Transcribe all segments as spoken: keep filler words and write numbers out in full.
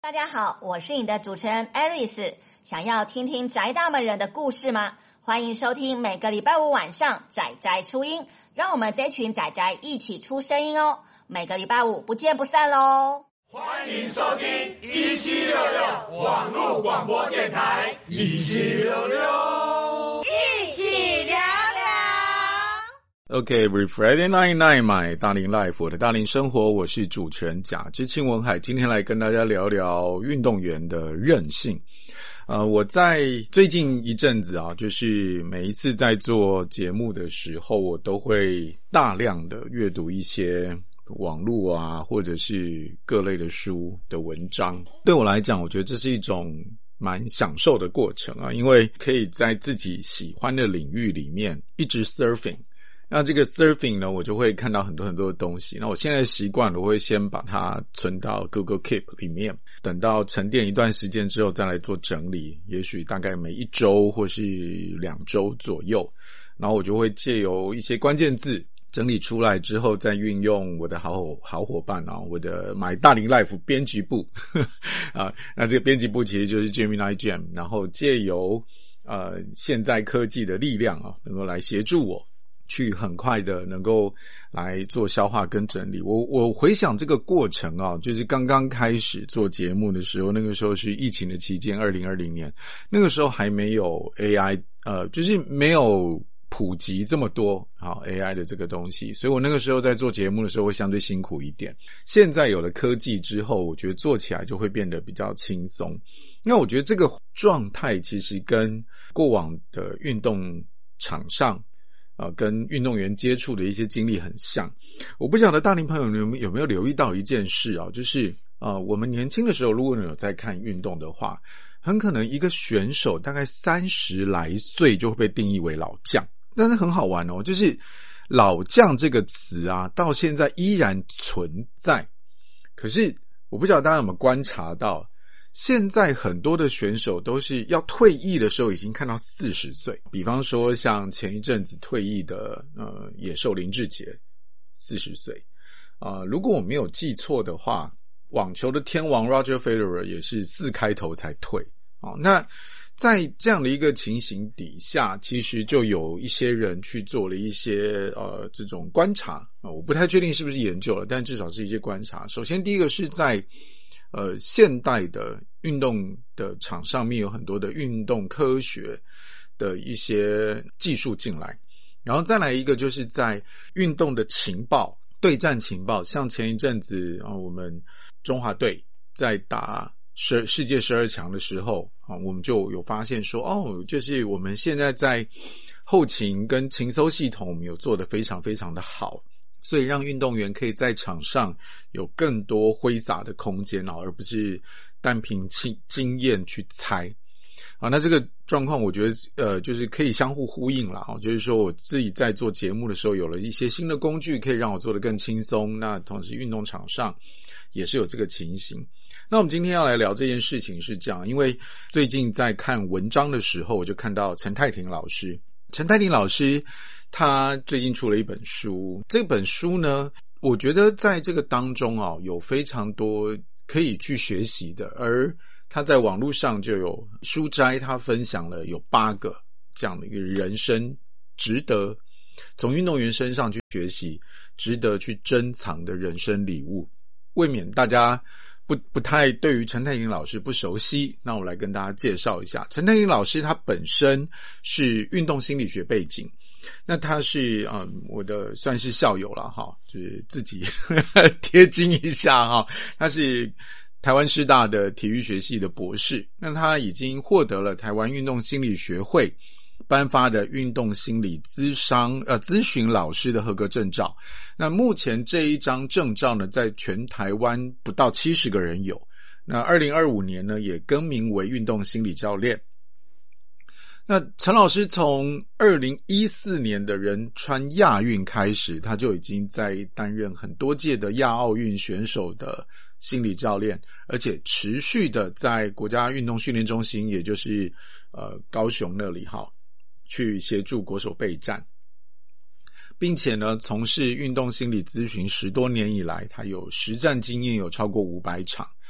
大家好，我是你的主持人 Aris。想要听听宅大们人的故事吗？欢迎收听每个礼拜五晚上宅宅出音，让我们这群宅宅一起出声音哦。每个礼拜五不见不散喽！ 欢迎收听一七六六网络广播电台，一七六六， 一起聊聊。 OK, every Friday night night, my 大龄 life， 我的大龄生活，我是主持人贾之清文海，今天来跟大家聊聊运动员的韧性。呃，我在最近一阵子啊，就是每一次在做节目的时候，我都会大量的阅读一些网络啊，或者是各类的书的文章。对我来讲，我觉得这是一种蛮享受的过程啊，因为可以在自己喜欢的领域里面一直 surfing。那这个 surfing 呢，我就会看到很多很多的东西。那我现在习惯了，我会先把它存到 Google Keep 里面，等到沉淀一段时间之后再来做整理，也许大概每一周或是两周左右。然后我就会借由一些关键字整理出来之后，再运用我的好好伙伴啊，我的 My 大龄 Life 编辑部啊，那这个编辑部其实就是 Gemini Jam， 然后借由呃现在科技的力量啊，能够来协助我去很快的能够来做消化跟整理。我我回想这个过程啊，就是刚刚开始做节目的时候，那个时候是疫情的期间，二零二零年，那个时候还没有 A I， 呃，就是没有普及这么多好 A I 的这个东西，所以我那个时候在做节目的时候会相对辛苦一点。现在有了科技之后，我觉得做起来就会变得比较轻松。那我觉得这个状态其实跟过往的运动场上呃，跟运动员接触的一些经历很像。我不晓得大龄朋友有没有没有留意到一件事啊，就是呃，我们年轻的时候，如果你有在看运动的话，很可能一个选手大概三十来岁就会被定义为老将。但是很好玩哦，就是老将这个词啊，到现在依然存在。可是我不晓得大家有没有观察到，现在很多的选手都是要退役的时候已经看到四十岁，比方说像前一阵子退役的呃野兽林志杰四十岁啊、呃，如果我没有记错的话，网球的天王 Roger Federer 也是四开头才退哦。那在这样的一个情形底下，其实就有一些人去做了一些呃这种观察、呃、我不太确定是不是研究了，但至少是一些观察。首先第一个是在呃，现代的运动的场上面有很多的运动科学的一些技术进来，然后再来一个就是在运动的情报、对战情报，像前一阵子啊，我们中华队在打世世界十二强的时候啊，我们就有发现说，哦，就是我们现在在后勤跟情搜系统，我们有做得非常非常的好。所以让运动员可以在场上有更多挥洒的空间啊，而不是单凭经验去猜啊。那这个状况我觉得呃就是可以相互呼应啦，就是说我自己在做节目的时候有了一些新的工具可以让我做得更轻松，那同时运动场上也是有这个情形。那我们今天要来聊这件事情是这样，因为最近在看文章的时候，我就看到陈太廷老师陈太廷老师他最近出了一本书，这本书呢，我觉得在这个当中啊，有非常多可以去学习的，而他在网络上就有书斋，他分享了有八个这样的一个人生值得从运动员身上去学习，值得去珍藏的人生礼物。未免大家不不太对于陈太廷老师不熟悉，那我来跟大家介绍一下。陈太廷老师他本身是运动心理学背景，那他是嗯我的算是校友了哈，就是自己贴金一下哈。他是台湾师大的体育学系的博士，那他已经获得了台湾运动心理学会颁发的运动心理咨商呃咨询老师的合格证照。那目前这一张证照呢，在全台湾不到七十个人有。那二零二五年呢，也更名为运动心理教练。那陈老师从二零一四年的仁川亚运开始，他就已经在担任很多届的亚奥运选手的心理教练，而且持续的在国家运动训练中心，也就是呃高雄那里哈，去协助国手备战，并且呢从事运动心理咨询十多年以来，他有实战经验有超过五百场。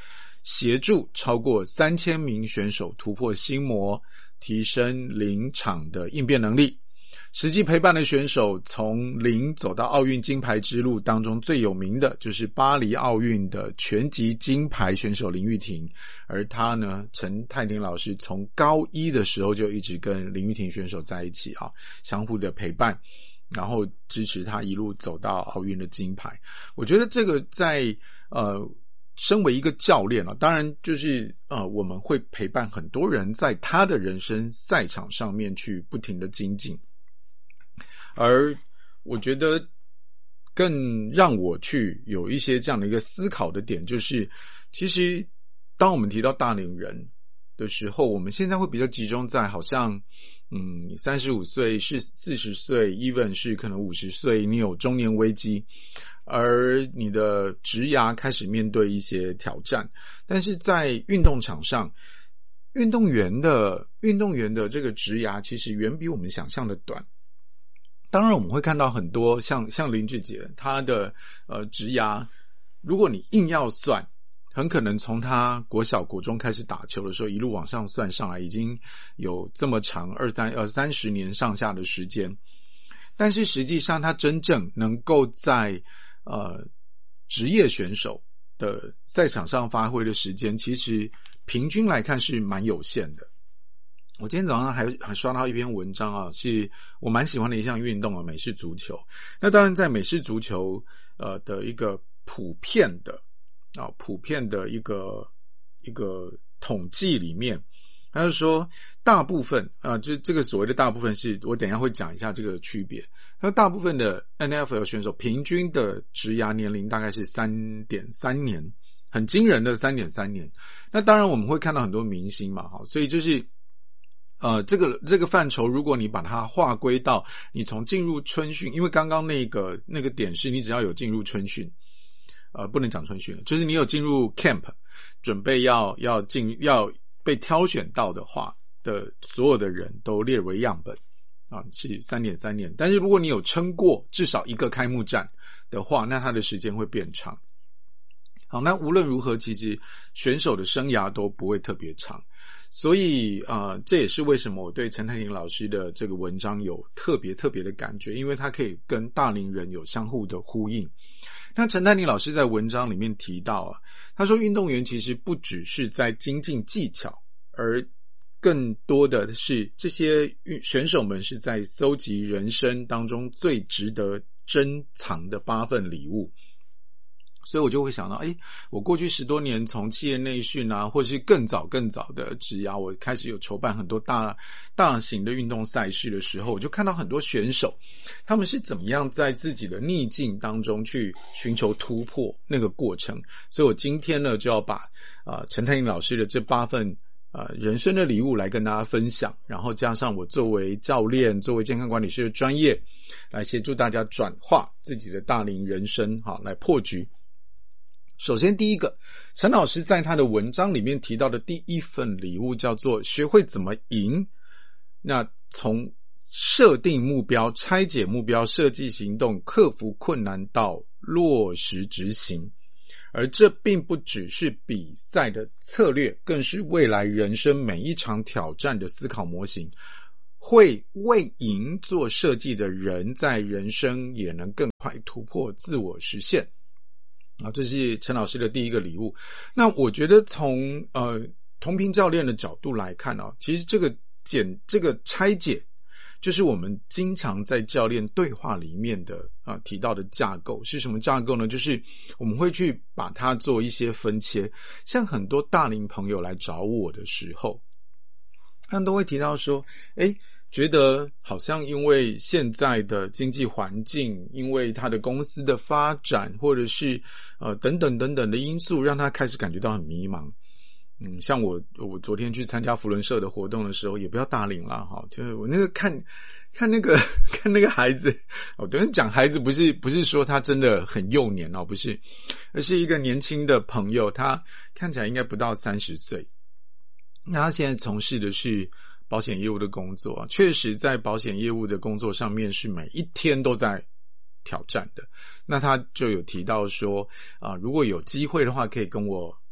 协助超过三千名选手突破心魔，提升临场的应变能力。实际陪伴的选手从零走到奥运金牌之路当中最有名的就是巴黎奥运的拳击金牌选手林玉婷，而他呢，陈泰玲老师从高一的时候就一直跟林玉婷选手在一起啊，相互的陪伴，然后支持他一路走到奥运的金牌。我觉得这个在呃身为一个教练啊，当然就是呃我们会陪伴很多人在他的人生赛场上面去不停的精进。而我觉得更让我去有一些这样的一个思考的点，就是其实当我们提到大龄人的时候，我们现在会比较集中在好像嗯三十五岁是四十岁 even 是可能五十岁你有中年危机，而你的职涯开始面对一些挑战。但是在运动场上，运动员的运动员的这个职涯其实远比我们想象的短。当然我们会看到很多像像林志杰他的呃职涯，如果你硬要算，很可能从他国小国中开始打球的时候一路往上算上来，已经有这么长二三呃三十年上下的时间。但是实际上他真正能够在呃职业选手的赛场上发挥的时间，其实平均来看是蛮有限的。我今天早上还还刷到一篇文章啊，是我蛮喜欢的一项运动啊，美式足球。那当然在美式足球呃的一个普遍的啊普遍的一个一个统计里面，他就说大部分啊，就这个所谓的大部分是我等一下会讲一下这个区别。那大部分的 N F L 选手平均的职涯年龄大概是 三点三 年，很惊人的 三点三 年。那当然我们会看到很多明星嘛，所以就是呃，这个这个范畴，如果你把它划归到你从进入春训，因为刚刚那个那个点是你只要有进入春训，呃，不能讲春训，就是你有进入 camp， 准备要要进要被挑选到的话的所有的人都列为样本啊，是 三点三 年。但是如果你有撑过至少一个开幕战的话，那它的时间会变长。好，那无论如何，其实选手的生涯都不会特别长。所以呃，这也是为什么我对陈泰玲老师的这个文章有特别特别的感觉，因为它可以跟大龄人有相互的呼应。那陈泰玲老师在文章里面提到啊，他说运动员其实不只是在精进技巧，而更多的是这些选手们是在搜集人生当中最值得珍藏的八份礼物。所以我就会想到，诶，我过去十多年从企业内训啊，或是更早更早的职涯，我开始有筹办很多大大型的运动赛事的时候，我就看到很多选手，他们是怎么样在自己的逆境当中去寻求突破那个过程。所以我今天呢，就要把呃陈泰玲老师的这八份呃人生的礼物来跟大家分享，然后加上我作为教练、作为健康管理师的专业，来协助大家转化自己的大龄人生，好，来破局。首先第一个，陈老师在他的文章里面提到的第一份礼物叫做学会怎么赢。那从设定目标、拆解目标、设计行动、克服困难到落实执行，而这并不只是比赛的策略，更是未来人生每一场挑战的思考模型。会为赢做设计的人，在人生也能更快突破自我实现。啊，这是陈老师的第一个礼物。那我觉得从呃同频教练的角度来看啊，其实这个简这个拆解，就是我们经常在教练对话里面的啊提到的架构。是什么架构呢？就是我们会去把它做一些分切。像很多大龄朋友来找我的时候，他们都会提到说，诶，觉得好像因为现在的经济环境，因为他的公司的发展，或者是呃等等等等的因素，让他开始感觉到很迷茫。嗯，像我我昨天去参加扶轮社的活动的时候，也不要大龄啦哈，就是我那个看看那个看那个孩子，我等于讲孩子不是不是说他真的很幼年哦，不是，而是一个年轻的朋友，他看起来应该不到三十岁，那他现在从事的是保险业务的工作，确实在保险业务的工作上面是每一天都在挑战的。那他就有提到说啊、呃，如果有机会的话，可以跟我啊、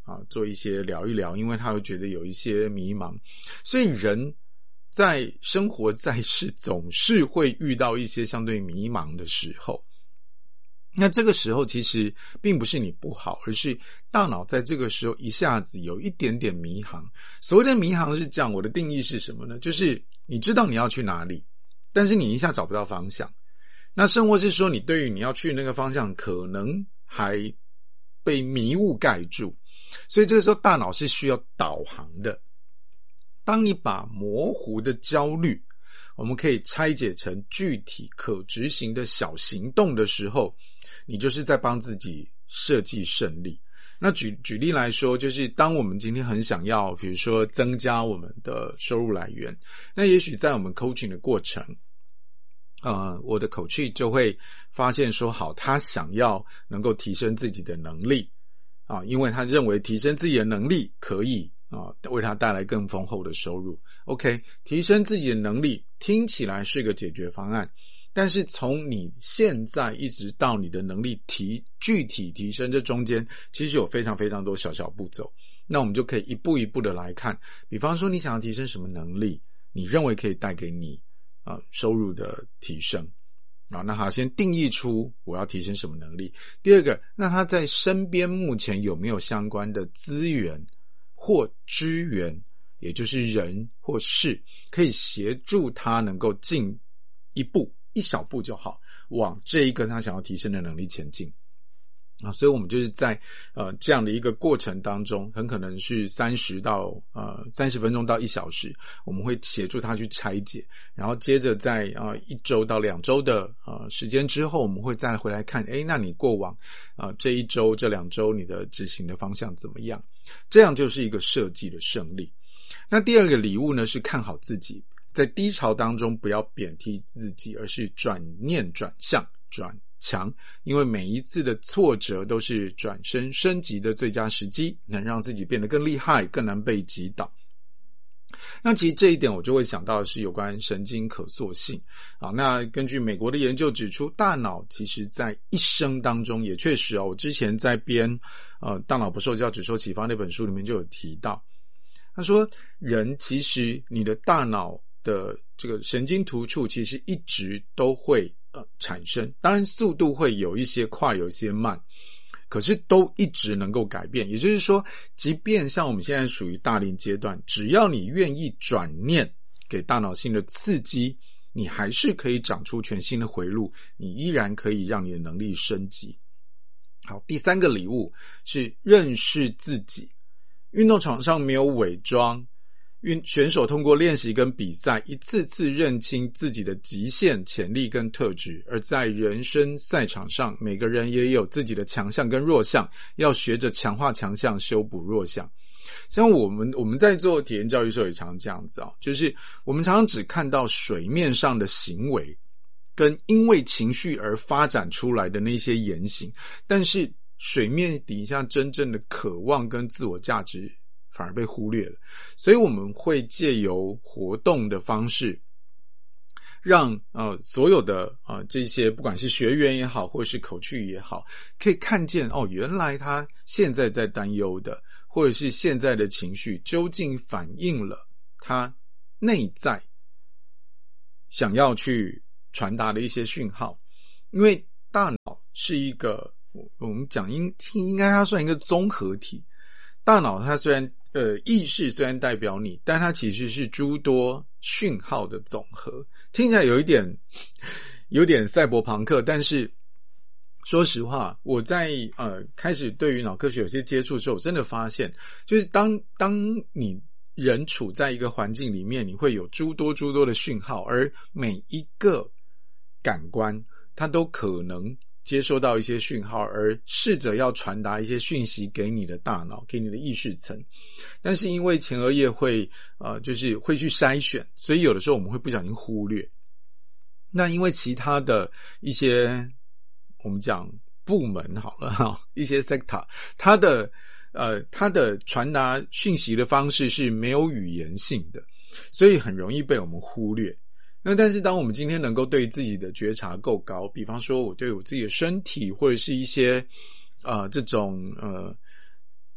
啊做一些聊一聊，因为他会觉得有一些迷茫。所以人在生活在世总是会遇到一些相对迷茫的时候。那这个时候其实并不是你不好，而是大脑在这个时候一下子有一点点迷航。所谓的迷航是这样，我的定义是什么呢？就是你知道你要去哪里，但是你一下找不到方向。那甚或是说你对于你要去那个方向可能还被迷雾盖住，所以这个时候大脑是需要导航的。当你把模糊的焦虑我们可以拆解成具体可执行的小行动的时候，你就是在帮自己设计胜利。那举举例来说，就是当我们今天很想要比如说增加我们的收入来源，那也许在我们 coaching 的过程呃，我的 coach 就会发现说，好，他想要能够提升自己的能力啊，因为他认为提升自己的能力可以啊为他带来更丰厚的收入。 OK， 提升自己的能力听起来是个解决方案，但是从你现在一直到你的能力提具体提升，这中间其实有非常非常多小小步骤。那我们就可以一步一步的来看，比方说你想要提升什么能力，你认为可以带给你啊收入的提升啊，那他先定义出我要提升什么能力。第二个，那他在身边目前有没有相关的资源或支援，也就是人或事，可以协助他能够进一步一小步就好，往这一个他想要提升的能力前进啊。所以我们就是在呃这样的一个过程当中，很可能是三十到呃三十分钟到一小时，我们会协助他去拆解，然后接着在呃一周到两周的呃时间之后，我们会再回来看，诶，那你过往呃这一周这两周你的执行的方向怎么样？这样就是一个设计的胜利。那第二个礼物呢，是看好自己，在低潮当中不要贬低自己，而是转念转向转强，因为每一次的挫折都是转身升级的最佳时机，能让自己变得更厉害，更难被击倒。那其实这一点我就会想到的是有关神经可塑性啊。那根据美国的研究指出，大脑其实在一生当中也确实哦，我之前在编呃大脑不受教只受启发那本书里面就有提到，他说人其实你的大脑的这个神经突触其实一直都会呃产生，当然速度会有一些快有一些慢，可是都一直能够改变。也就是说，即便像我们现在属于大龄阶段，只要你愿意转念给大脑新的刺激，你还是可以长出全新的回路，你依然可以让你的能力升级。好，第三个礼物是认识自己。运动场上没有伪装，运选手通过练习跟比赛一次次认清自己的极限潜力跟特质，而在人生赛场上，每个人也有自己的强项跟弱项，要学着强化强项，修补弱项。像我们我们在做体验教育的时候也常这样子啊，就是我们常常只看到水面上的行为跟因为情绪而发展出来的那些言行，但是水面底下真正的渴望跟自我价值反而被忽略了。所以我们会借由活动的方式，让呃所有的呃这些不管是学员也好，或是口趣也好，可以看见哦，原来他现在在担忧的，或者是现在的情绪究竟反映了他内在想要去传达的一些讯号。因为大脑是一个我们讲应应该它算一个综合体，大脑它虽然呃意识虽然代表你，但它其实是诸多讯号的总和。听起来有一点有点赛博朋克，但是说实话，我在呃开始对于脑科学有些接触之后，我真的发现，就是当当你人处在一个环境里面，你会有诸多诸多的讯号，而每一个感官它都可能接收到一些讯号，而试着要传达一些讯息给你的大脑，给你的意识层。但是因为前额叶会呃就是会去筛选，所以有的时候我们会不小心忽略。那因为其他的一些我们讲部门好了哈，一些 sector 它的呃它的传达讯息的方式是没有语言性的，所以很容易被我们忽略。那但是当我们今天能够对自己的觉察够高，比方说我对我自己的身体或者是一些呃这种呃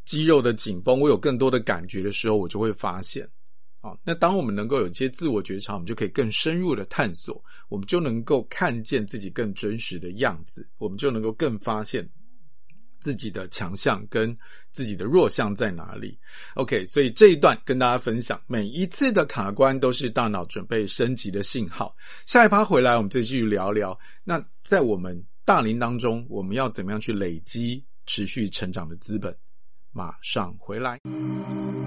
肌肉的紧绷，我有更多的感觉的时候，我就会发现啊，那当我们能够有一些自我觉察，我们就可以更深入的探索，我们就能够看见自己更真实的样子，我们就能够更发现自己的强项跟自己的弱项在哪里。 OK， 所以这一段跟大家分享，每一次的卡关都是大脑准备升级的信号。下一趴回来我们再继续聊聊，那在我们大龄当中我们要怎么样去累积持续成长的资本。马上回来。